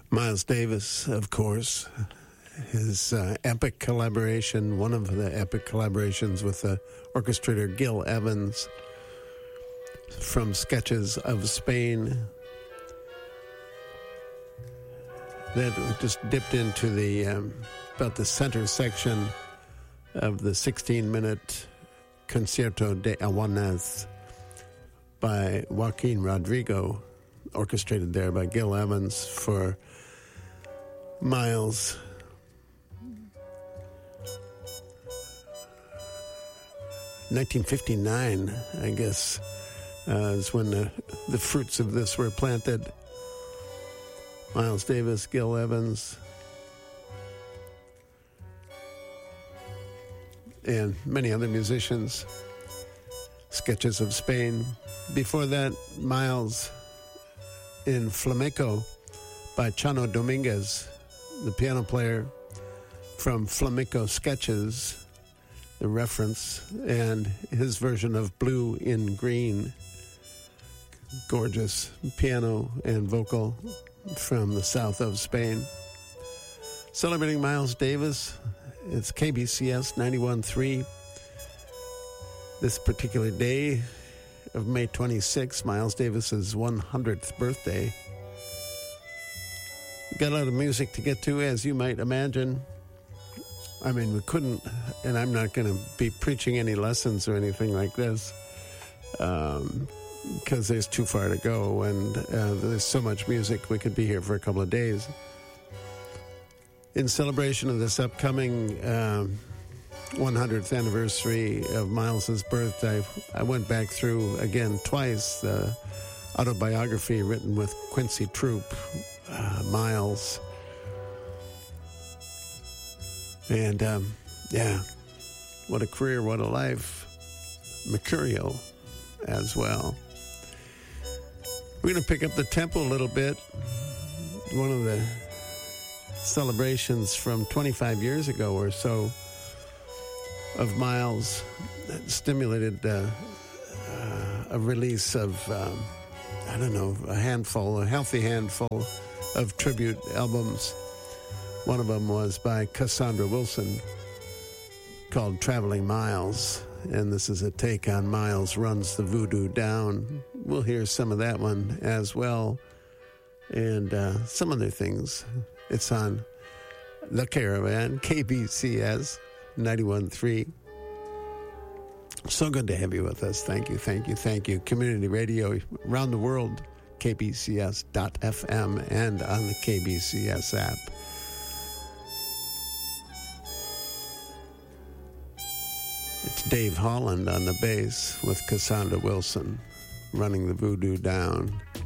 Miles Davis, of course, his epic collaboration, one of the epic collaborations with the orchestrator Gil Evans from Sketches of Spain. That just dipped into the about the center section of the 16-minute Concierto de Aguanez by Joaquin Rodrigo, orchestrated there by Gil Evans for Miles. "1959, I guess, is when the fruits of this were planted. Miles Davis, Gil Evans, and many other musicians. Sketches of Spain. Before that, Miles in Flamenco by Chano Dominguez, the piano player from Flamenco Sketches, the reference, and his version of Blue in Green. Gorgeous piano and vocal from the south of Spain. Celebrating Miles Davis, it's KBCS 91.3. This particular day of May 26, Miles Davis's 100th birthday. Got a lot of music to get to, as you might imagine. I mean, we couldn't, and I'm not going to be preaching any lessons or anything like this, because there's too far to go, and there's so much music, we could be here for a couple of days. In celebration of this upcoming 100th anniversary of Miles's birth, I went back through again twice the autobiography written with Quincy Troop, Miles. And yeah, what a career, what a life. Mercurial as well. We're going to pick up the tempo a little bit. One of the celebrations from 25 years ago or so of Miles that stimulated a release of, I don't know, a healthy handful of tribute albums. One of them was by Cassandra Wilson called Traveling Miles, and this is a take on Miles Runs the Voodoo Down. We'll hear some of that one as well, and some other things. It's on The Caravan, KBCS 91.3. So good to have you with us. Thank you, thank you, thank you. Community radio around the world, kbcs.fm, and on the KBCS app. It's Dave Holland on the bass with Cassandra Wilson running the voodoo down.